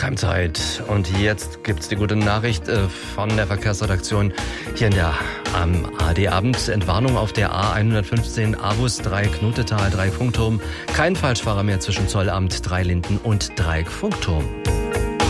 Primezeit. Und jetzt gibt's die gute Nachricht von der Verkehrsredaktion hier in der AD-Abend. Entwarnung auf der A115 Avus Dreieck Knutetal, Dreieck Funkturm. Kein Falschfahrer mehr zwischen Zollamt, Dreilinden und Dreieck Funkturm.